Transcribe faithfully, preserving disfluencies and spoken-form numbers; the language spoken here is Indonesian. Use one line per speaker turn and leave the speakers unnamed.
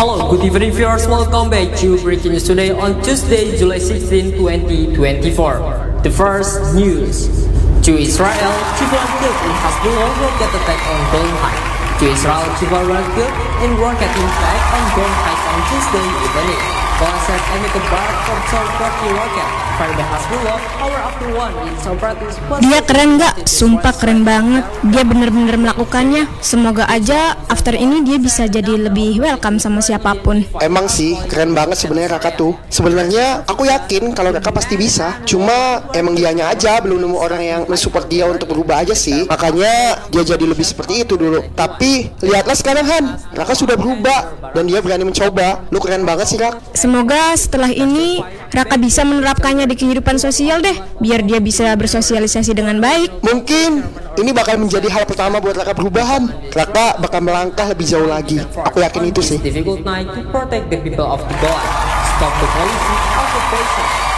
Hello, good evening viewers, welcome back to Breaking News Today on Tuesday, July sixteenth, twenty twenty-four. The first news. To Israel, civilian killed in Hezbollah rocket attack on Golan Heights. To Israel, civilian killed in rocket attack on Golan Heights on Tuesday evening. Golan said emitted bark from third party rocket fired by Hezbollah hour after one in Socrates.
Dia keren gak? Sumpah keren banget. Dia bener-bener melakukannya. Semoga aja after ini dia bisa jadi lebih welcome sama siapapun.
Emang sih keren banget sebenarnya Raka tuh. Sebenarnya aku yakin kalau Raka pasti bisa. Cuma emang dianya aja belum nemu orang yang mensupport dia untuk berubah aja sih. Makanya dia jadi lebih seperti itu dulu. Tapi lihatlah sekarang Han, Raka sudah berubah dan dia berani mencoba. Lu keren banget sih Kak.
Semoga setelah ini Raka bisa menerapkannya di kehidupan sosial deh, biar dia bisa bersosialisasi dengan baik.
Mungkin ini bakal menjadi hal pertama buat Raka perubahan. Raka bakal melangkah lebih jauh lagi. Aku yakin itu sih.
Difficult night to protect the people of the Golan. Stop the policy of occupation.